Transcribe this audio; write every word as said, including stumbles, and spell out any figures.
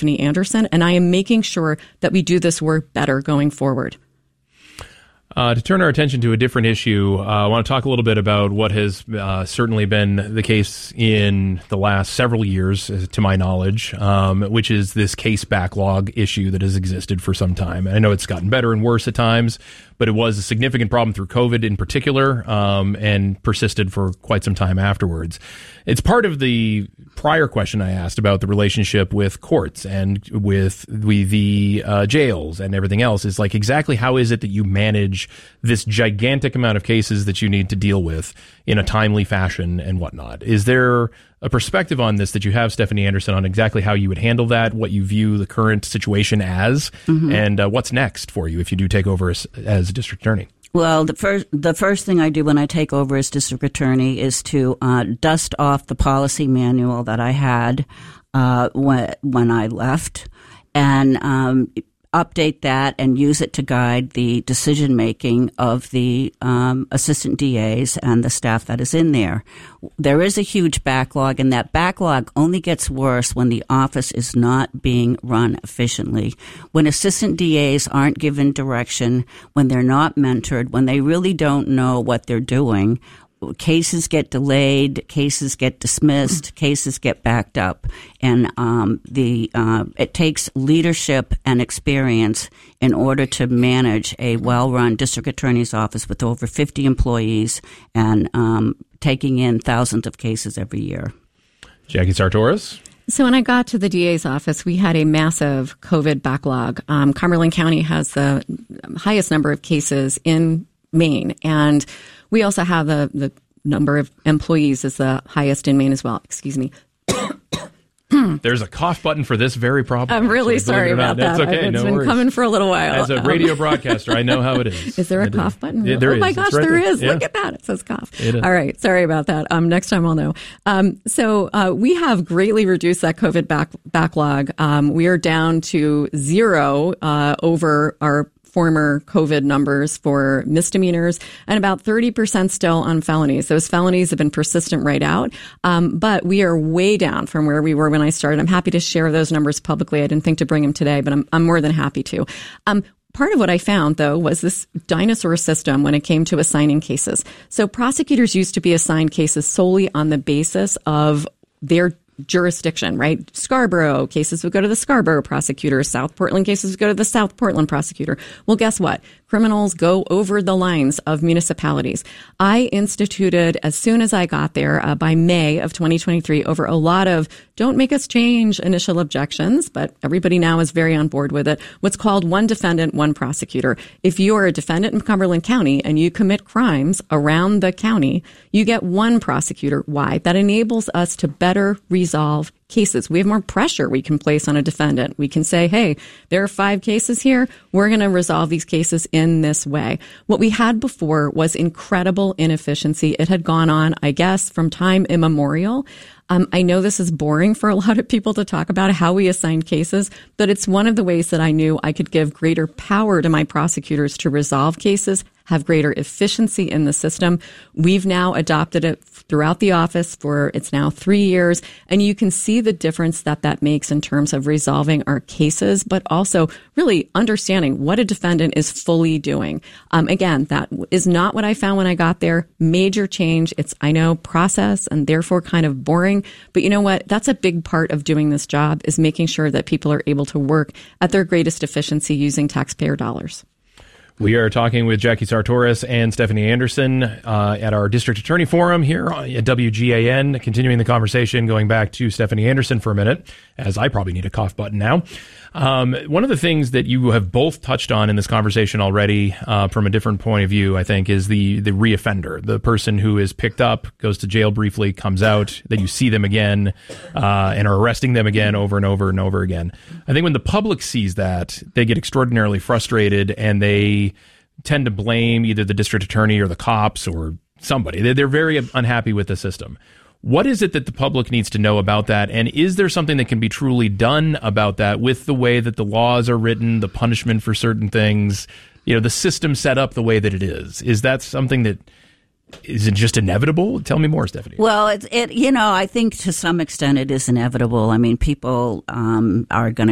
Stephanie Anderson, and I am making sure that we do this work better going forward. Uh, to turn our attention to a different issue, uh, I want to talk a little bit about what has uh, certainly been the case in the last several years, to my knowledge, um, which is this case backlog issue that has existed for some time. I know it's gotten better and worse at times, but it was a significant problem through COVID in particular, um, and persisted for quite some time afterwards. It's part of the prior question I asked about the relationship with courts and with the, the uh, jails and everything else, is like, exactly how is it that you manage this gigantic amount of cases that you need to deal with in a timely fashion and whatnot? Is there a perspective on this that you have, Stephanie Anderson, on exactly how you would handle that, what you view the current situation as, mm-hmm. and uh, what's next for you if you do take over as, as district attorney? Well, the first the first thing I do when I take over as district attorney is to uh, dust off the policy manual that I had uh, when when I left, and um, update that and use it to guide the decision making of the um, assistant D As and the staff that is in there. There is a huge backlog, and that backlog only gets worse when the office is not being run efficiently. When assistant D As aren't given direction, when they're not mentored, when they really don't know what they're doing, cases get delayed, cases get dismissed, cases get backed up, and um, the uh, it takes leadership and experience in order to manage a well-run district attorney's office with over fifty employees and um, taking in thousands of cases every year. Jackie Sartoris. So when I got to the D A's office, we had a massive COVID backlog. Um, Cumberland County has the highest number of cases in Maine, and we also have the, the number of employees is the highest in Maine as well. Excuse me. There's a cough button for this very problem. I'm really actually, sorry about that. It's okay. It's no been worries. coming for a little while. As a radio broadcaster, I know how it is. Is there a I cough do. button? Yeah, there oh is. my gosh, right there there. is. Yeah. Look at that. It says cough. It is. All right. Sorry about that. Um, next time I'll know. Um, so uh, we have greatly reduced that COVID back, backlog. Um, we are down to zero uh, over our former COVID numbers for misdemeanors, and about thirty percent still on felonies. Those felonies have been persistent right out, um, but we are way down from where we were when I started. I'm happy to share those numbers publicly. I didn't think to bring them today, but I'm, I'm more than happy to. Um, Part of what I found, though, was this dinosaur system when it came to assigning cases. So prosecutors used to be assigned cases solely on the basis of their jurisdiction, right? Scarborough cases would go to the Scarborough prosecutor. South Portland cases would go to the South Portland prosecutor. Well, guess what? Criminals go over the lines of municipalities. I instituted, as soon as I got there, uh, by May of twenty twenty-three, over a lot of don't make us change initial objections, but everybody now is very on board with it, what's called one defendant, one prosecutor. If you are a defendant in Cumberland County and you commit crimes around the county, you get one prosecutor. Why? That enables us to better resolve cases. We have more pressure we can place on a defendant. We can say, hey, there are five cases here. We're going to resolve these cases in this way. What we had before was incredible inefficiency. It had gone on, I guess, from time immemorial. Um, I know this is boring for a lot of people to talk about how we assign cases, but it's one of the ways that I knew I could give greater power to my prosecutors to resolve cases, have greater efficiency in the system. We've now adopted it throughout the office for it's now three years, and you can see the difference that that makes in terms of resolving our cases, but also really understanding what a defendant is fully doing. Um, again, that is not what I found when I got there. Major change. It's, I know, process and therefore kind of boring, but you know what? That's a big part of doing this job, is making sure that people are able to work at their greatest efficiency using taxpayer dollars. We are talking with Jackie Sartoris and Stephanie Anderson uh, at our District Attorney Forum here at W G A N, continuing the conversation, going back to Stephanie Anderson for a minute, as I probably need a cough button now. Um, one of the things that you have both touched on in this conversation already, uh, from a different point of view, I think, is the the reoffender, the person who is picked up, goes to jail briefly, comes out, then you see them again, uh, and are arresting them again over and over and over again. I think when the public sees that, they get extraordinarily frustrated, and they tend to blame either the district attorney or the cops or somebody. They're, they're very unhappy with the system. What is it that the public needs to know about that? And is there something that can be truly done about that with the way that the laws are written, the punishment for certain things, you know, the system set up the way that it is? Is that something that, is it just inevitable? Tell me more, Stephanie. Well, it, it you know, I think to some extent it is inevitable. I mean, people um, are going to